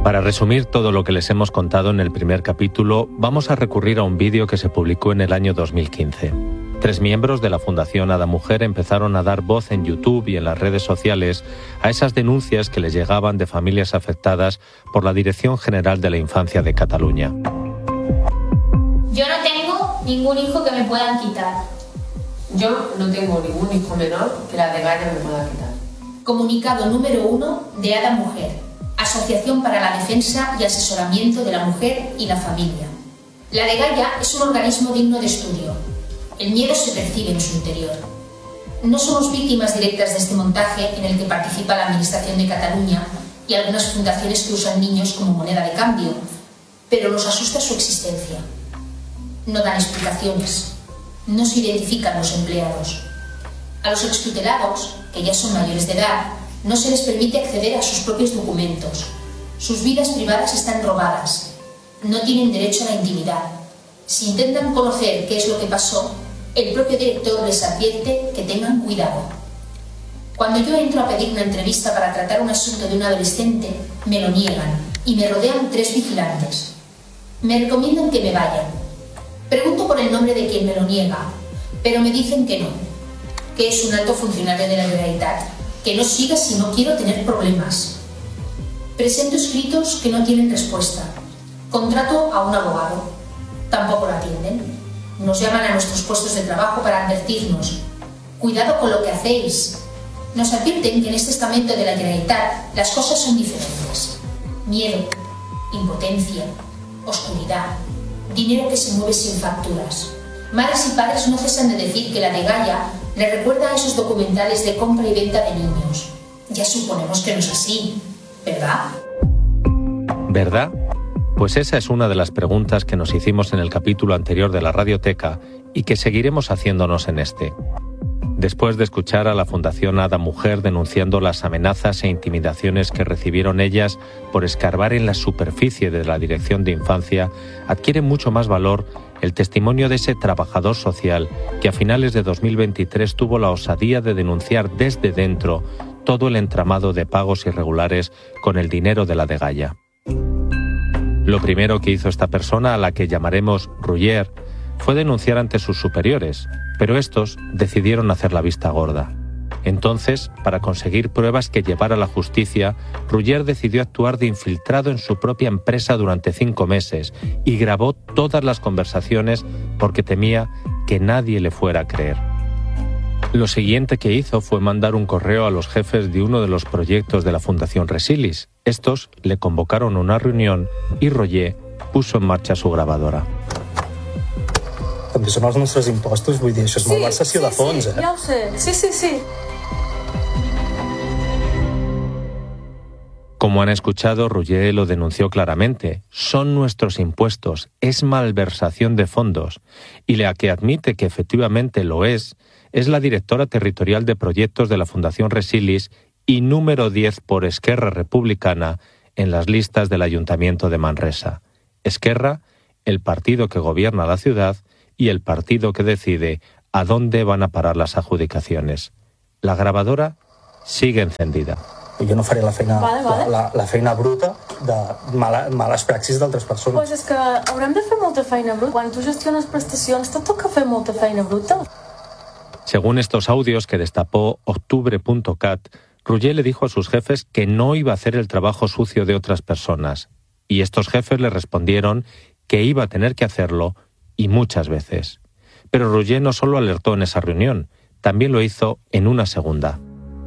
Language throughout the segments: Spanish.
Para resumir todo lo que les hemos contado en el primer capítulo, vamos a recurrir a un vídeo que se publicó en el año 2015. 3 miembros de la Fundación Ada Mujer empezaron a dar voz en YouTube y en las redes sociales a esas denuncias que les llegaban de familias afectadas por la Dirección General de la Infancia de Cataluña. Yo no tengo ningún hijo que me puedan quitar. Yo no tengo ningún hijo menor que la degalla me pueda quitar. Comunicado número 1 de Ada Mujer, Asociación para la Defensa y Asesoramiento de la Mujer y la Familia. La degalla es un organismo digno de estudio. El miedo se percibe en su interior. No somos víctimas directas de este montaje en el que participa la Administración de Cataluña y algunas fundaciones que usan niños como moneda de cambio, pero nos asusta su existencia. No dan explicaciones. No se identifican los empleados. A los extutelados, que ya son mayores de edad, no se les permite acceder a sus propios documentos. Sus vidas privadas están robadas. No tienen derecho a la intimidad. Si intentan conocer qué es lo que pasó, el propio director les advierte que tengan cuidado. Cuando yo entro a pedir una entrevista para tratar un asunto de un adolescente, me lo niegan y me rodean 3 vigilantes. Me recomiendan que me vaya. Pregunto por el nombre de quien me lo niega, pero me dicen que no, que es un alto funcionario de la Generalitat, que no siga si no quiero tener problemas. Presento escritos que no tienen respuesta. Contrato a un abogado. Tampoco lo atienden. Nos llaman a nuestros puestos de trabajo para advertirnos. Cuidado con lo que hacéis. Nos advierten que en este estamento de la Generalitat las cosas son diferentes. Miedo, impotencia, oscuridad, dinero que se mueve sin facturas. Madres y padres no cesan de decir que la degalla les recuerda a esos documentales de compra y venta de niños. Ya suponemos que no es así, ¿verdad? ¿Verdad? Pues esa es una de las preguntas que nos hicimos en el capítulo anterior de la Radioteca y que seguiremos haciéndonos en este. Después de escuchar a la Fundación Ada Mujer denunciando las amenazas e intimidaciones que recibieron ellas por escarbar en la superficie de la Dirección de Infancia, adquiere mucho más valor el testimonio de ese trabajador social que a finales de 2023 tuvo la osadía de denunciar desde dentro todo el entramado de pagos irregulares con el dinero de la degalla. Lo primero que hizo esta persona, a la que llamaremos Roger, fue denunciar ante sus superiores, pero estos decidieron hacer la vista gorda. Entonces, para conseguir pruebas que llevar a la justicia, Roger decidió actuar de infiltrado en su propia empresa durante 5 meses y grabó todas las conversaciones porque temía que nadie le fuera a creer. Lo siguiente que hizo fue mandar un correo a los jefes de uno de los proyectos de la Fundación Resilis. Estos le convocaron a una reunión y Roger puso en marcha su grabadora. També són els nostres impostos, vull dir, això és malversació de fons, ja ho sé, sí. Como han escuchado, Roger lo denunció claramente. Son nuestros impuestos, es malversación de fondos. Y la que admite que efectivamente lo es la directora territorial de proyectos de la Fundación Resilis y número 10 por Esquerra Republicana en las listas del Ayuntamiento de Manresa. Esquerra, el partido que gobierna la ciudad, y el partido que decide a dónde van a parar las adjudicaciones. La grabadora sigue encendida. Jo no faré la feina, la feina bruta de males praxis d'altres persones. Pues és que haurem de fer molta feina bruta. Quan tu gestiones prestacions, te toca fer molta feina bruta. Según estos audios que destapó Octubre.cat, Roger le dijo a sus jefes que no iba a hacer el trabajo sucio de otras personas. Y estos jefes le respondieron que iba a tener que hacerlo y muchas veces. Pero Roger no solo alertó en esa reunión, también lo hizo en una segunda.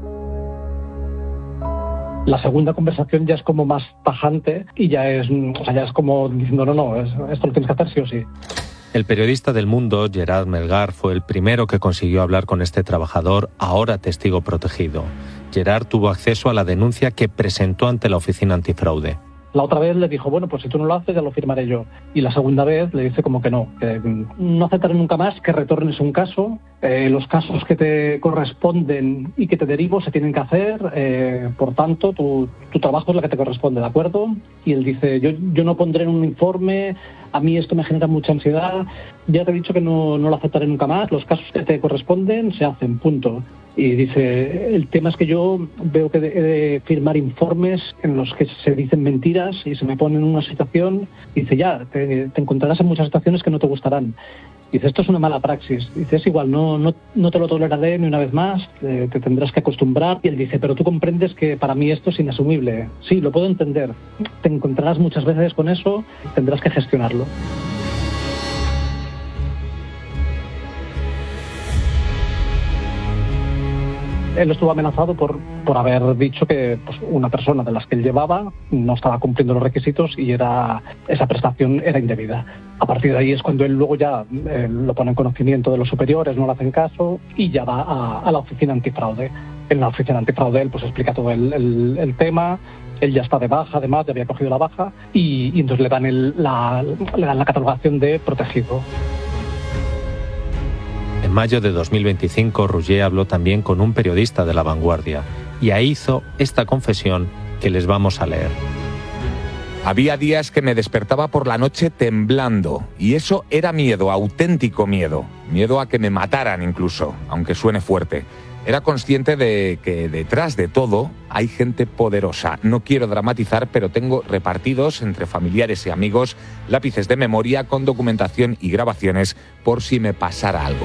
La segunda conversación ya es como más tajante y ya es como diciendo no, esto lo tienes que hacer sí o sí. El periodista del Mundo, Gerard Melgar, fue el primero que consiguió hablar con este trabajador, ahora testigo protegido. Gerard tuvo acceso a la denuncia que presentó ante la Oficina Antifraude. La otra vez le dijo, bueno, pues si tú no lo haces ya lo firmaré yo. Y la segunda vez le dice como que no aceptaré nunca más que retornes un caso Los casos que te corresponden y que te derivo se tienen que hacer, por tanto, tu trabajo es la que te corresponde, ¿de acuerdo? Y él dice, yo no pondré en un informe, a mí esto me genera mucha ansiedad, ya te he dicho que no lo aceptaré nunca más, los casos que te corresponden se hacen, punto. Y dice, el tema es que yo veo que he de firmar informes en los que se dicen mentiras y se me pone en una situación, dice, ya, te encontrarás en muchas situaciones que no te gustarán. Dice, esto es una mala praxis. Dice, es igual, no te lo toleraré ni una vez más, te tendrás que acostumbrar. Y él dice, pero tú comprendes que para mí esto es inasumible. Sí, lo puedo entender. Te encontrarás muchas veces con eso, tendrás que gestionarlo. Él estuvo amenazado por haber dicho que pues, una persona de las que él llevaba no estaba cumpliendo los requisitos y esa prestación era indebida. A partir de ahí es cuando él luego ya lo pone en conocimiento de los superiores, no le hacen caso y ya va a la oficina antifraude. En la oficina antifraude él pues explica todo el tema. Él ya está de baja, además, ya había cogido la baja y entonces le dan la catalogación de protegido. En mayo de 2025, Roger habló también con un periodista de La Vanguardia y ahí hizo esta confesión que les vamos a leer. Había días que me despertaba por la noche temblando y eso era miedo, auténtico miedo. Miedo a que me mataran incluso, aunque suene fuerte. Era consciente de que detrás de todo hay gente poderosa. No quiero dramatizar, pero tengo repartidos entre familiares y amigos lápices de memoria con documentación y grabaciones por si me pasara algo.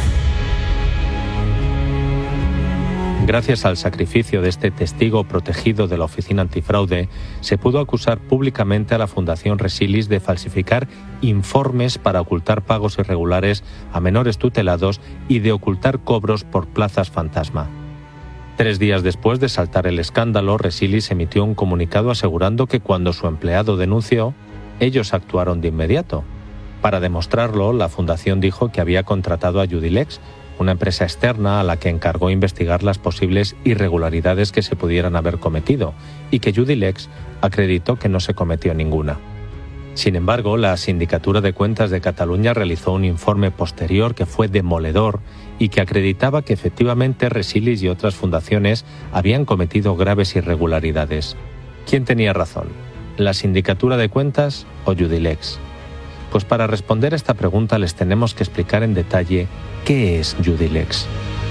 Gracias al sacrificio de este testigo protegido de la Oficina Antifraude, se pudo acusar públicamente a la Fundación Resilis de falsificar informes para ocultar pagos irregulares a menores tutelados y de ocultar cobros por plazas fantasma. 3 días después de saltar el escándalo, Resilis emitió un comunicado asegurando que cuando su empleado denunció, ellos actuaron de inmediato. Para demostrarlo, la fundación dijo que había contratado a Judilex, una empresa externa a la que encargó investigar las posibles irregularidades que se pudieran haber cometido, y que Judilex acreditó que no se cometió ninguna. Sin embargo, la Sindicatura de Cuentas de Cataluña realizó un informe posterior que fue demoledor y que acreditaba que efectivamente Resilis y otras fundaciones habían cometido graves irregularidades. ¿Quién tenía razón? ¿La Sindicatura de Cuentas o Judilex? Pues para responder a esta pregunta les tenemos que explicar en detalle ¿qué es Judilex?